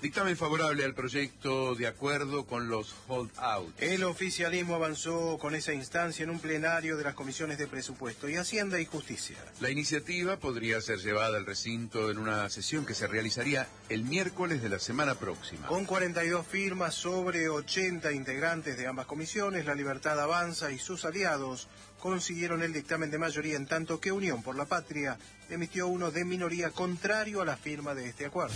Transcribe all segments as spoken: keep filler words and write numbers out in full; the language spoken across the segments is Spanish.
Dictamen favorable al proyecto de acuerdo con los hold-out. El oficialismo avanzó con esa instancia en un plenario de las comisiones de presupuesto y Hacienda y Justicia. La iniciativa podría ser llevada al recinto en una sesión que se realizaría el miércoles de la semana próxima. Con cuarenta y dos firmas sobre ochenta integrantes de ambas comisiones, La Libertad Avanza y sus aliados consiguieron el dictamen de mayoría, en tanto que Unión por la Patria emitió uno de minoría contrario a la firma de este acuerdo.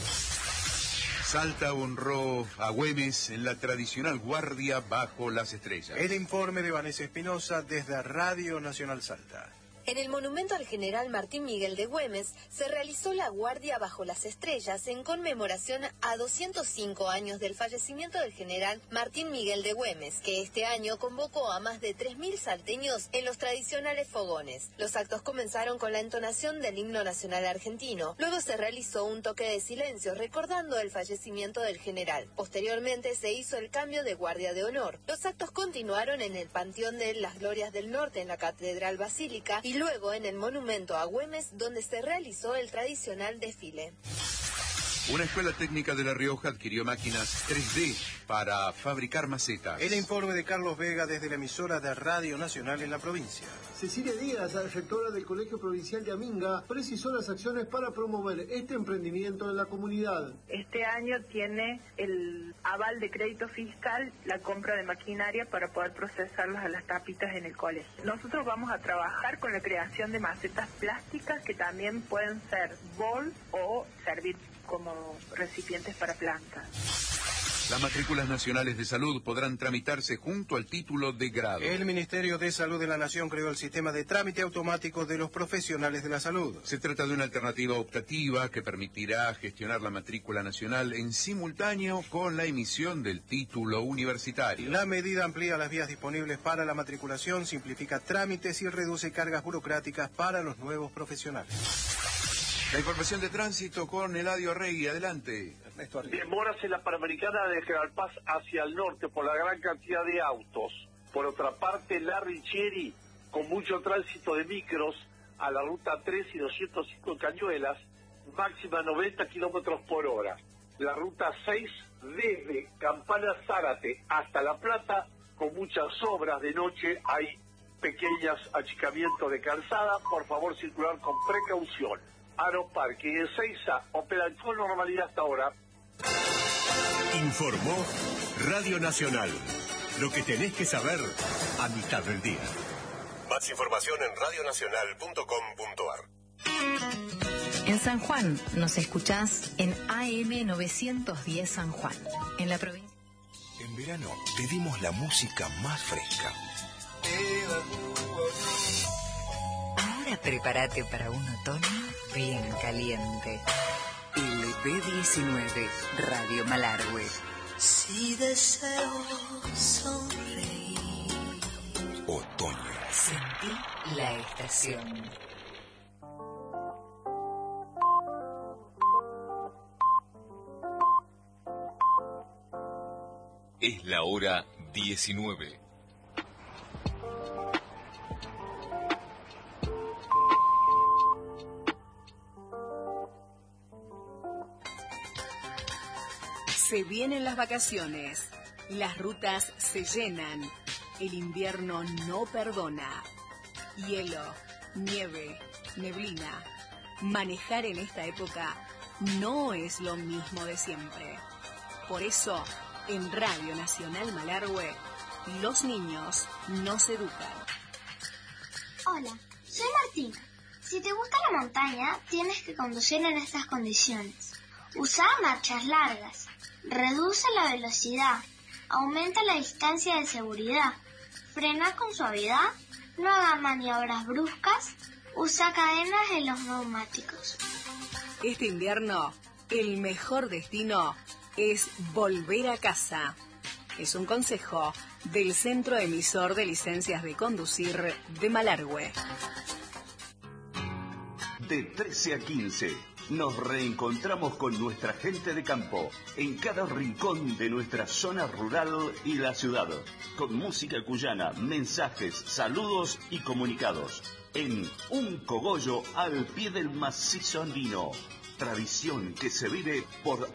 Salta honró a Güemes en la tradicional guardia bajo las estrellas. El informe de Vanessa Espinosa desde Radio Nacional Salta. En el monumento al general Martín Miguel de Güemes se realizó la guardia bajo las estrellas en conmemoración a doscientos cinco años del fallecimiento del general Martín Miguel de Güemes, que este año convocó a más de tres mil salteños en los tradicionales fogones. Los actos comenzaron con la entonación del himno nacional argentino. Luego se realizó un toque de silencio recordando el fallecimiento del general. Posteriormente se hizo el cambio de guardia de honor. Los actos continuaron en el Panteón de las Glorias del Norte en la Catedral Basílica y luego en el monumento a Güemes, donde se realizó el tradicional desfile. Una escuela técnica de La Rioja adquirió máquinas tres D para fabricar macetas. El informe de Carlos Vega desde la emisora de Radio Nacional en la provincia. Cecilia Díaz, rectora del Colegio Provincial de Aminga, precisó las acciones para promover este emprendimiento en la comunidad. Este año tiene el aval de crédito fiscal la compra de maquinaria para poder procesarlas a las tapitas en el colegio. Nosotros vamos a trabajar con la creación de macetas plásticas que también pueden ser bol o servir como recipientes para plantas. Las matrículas nacionales de salud podrán tramitarse junto al título de grado. El Ministerio de Salud de la Nación creó el sistema de trámite automático de los profesionales de la salud. Se trata de una alternativa optativa que permitirá gestionar la matrícula nacional en simultáneo con la emisión del título universitario. La medida amplía las vías disponibles para la matriculación, simplifica trámites y reduce cargas burocráticas para los nuevos profesionales. La información de tránsito con Eladio Regui. Adelante. Demoras en la Panamericana de General Paz hacia el norte por la gran cantidad de autos. Por otra parte, la Richieri, con mucho tránsito de micros a la ruta tres y doscientos cinco en Cañuelas, máxima noventa kilómetros por hora. La ruta seis desde Campana Zárate hasta La Plata, con muchas obras de noche, hay pequeños achicamientos de calzada. Por favor, circular con precaución. Aeroparque y Ezeiza operan con normalidad hasta ahora. Informó Radio Nacional. Lo que tenés que saber a mitad del día. Más información en radio nacional punto com punto a r. En San Juan nos escuchás en A M novecientos diez San Juan, en la provincia. En verano te dimos la música más fresca. Ahora prepárate para un otoño bien caliente. L P diecinueve, Radio Malargüe. Si deseo sonreír. Otoño. Sentí la estación. Es la hora diecinueve. Se vienen las vacaciones, las rutas se llenan, el invierno no perdona. Hielo, nieve, neblina. Manejar en esta época no es lo mismo de siempre. Por eso, en Radio Nacional Malargüe, los niños nos educan. Hola, soy Martín. Si te gusta la montaña, tienes que conducir en estas condiciones. Usa marchas largas. Reduce la velocidad, aumenta la distancia de seguridad, frena con suavidad, no haga maniobras bruscas, usa cadenas en los neumáticos. Este invierno, el mejor destino es volver a casa. Es un consejo del Centro Emisor de Licencias de Conducir de Malargüe. De trece a quince. Nos reencontramos con nuestra gente de campo, en cada rincón de nuestra zona rural y la ciudad, con música cuyana, mensajes, saludos y comunicados, en Un Cogollo al pie del macizo andino, tradición que se vive por